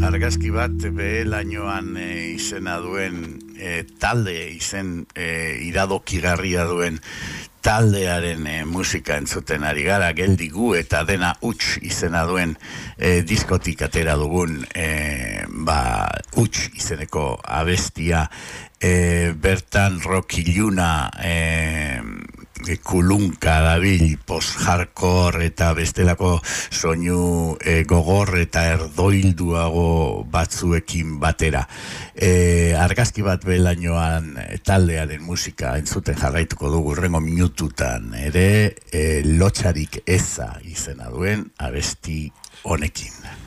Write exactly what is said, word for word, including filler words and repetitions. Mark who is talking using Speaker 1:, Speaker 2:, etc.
Speaker 1: argazki bat behelainoan e, izena duen e, talde izen e, iradokigarria duen taldearen e, musika entzuten ari gara, geldigu eta dena huts izena duen e, diskotik atera dugun e, ba, huts izeneko abestia e, bertan rock iluna e, kulunka dabil post-hardcore eta bestelako soinu e, gogor eta erdoilduago batzuekin batera. E, argazki bat behelainoan taldearen musika entzuten jarraituko dugu urrengo minututan ere e, lotxarik eza izena duen abesti honekin.